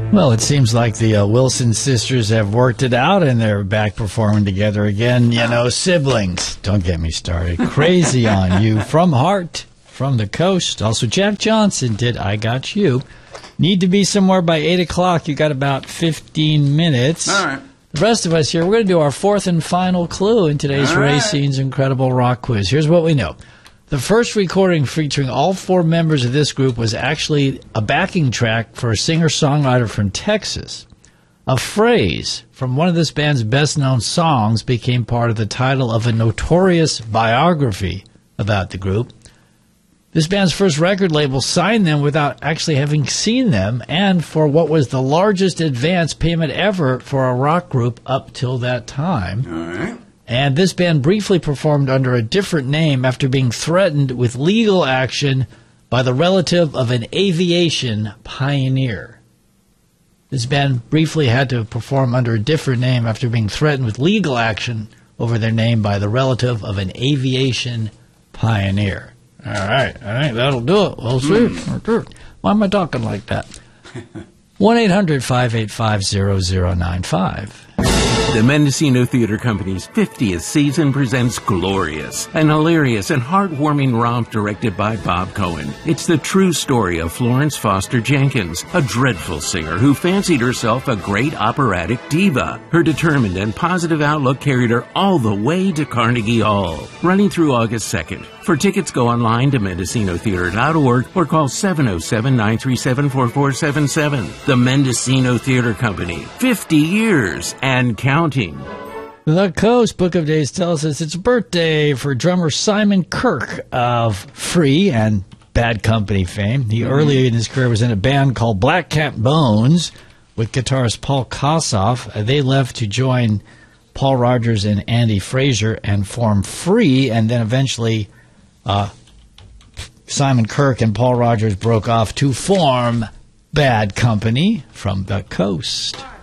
Well, it seems like the Wilson sisters have worked it out and they're back performing together again. You know, siblings. Don't get me started. Crazy on You. From Heart, from the Coast. Also, Jack Johnson did I Got You. Need to be somewhere by 8 o'clock. You got about 15 minutes. All right. The rest of us here, we're going to do our fourth and final clue in today's Racine's Incredible Rock Quiz. Here's what we know. The first recording featuring all four members of this group was actually a backing track for a singer-songwriter from Texas. A phrase from one of this band's best-known songs became part of the title of a notorious biography about the group. This band's first record label signed them without actually having seen them, and for what was the largest advance payment ever for a rock group up till that time. All right. And this band briefly performed under a different name after being threatened with legal action by the relative of an aviation pioneer. This band briefly had to perform under a different name after being threatened with legal action over their name by the relative of an aviation pioneer. All right, that'll do it. We'll see. Why am I talking like that? 1-800-585-0095. The Mendocino Theater Company's 50th season presents Glorious, an hilarious and heartwarming romp directed by Bob Cohen. It's the true story of Florence Foster Jenkins, a dreadful singer who fancied herself a great operatic diva. Her determined and positive outlook carried her all the way to Carnegie Hall. Running through August 2nd. For tickets, go online to MendocinoTheater.org or call 707-937-4477. The Mendocino Theater Company, 50 years and counting. The Coast Book of Days tells us it's birthday for drummer Simon Kirke of Free and Bad Company fame. He earlier in his career was in a band called Black Cat Bones with guitarist Paul Kossoff. They left to join Paul Rogers and Andy Fraser and form Free, and then eventually Simon Kirke and Paul Rogers broke off to form Bad Company from the Coast.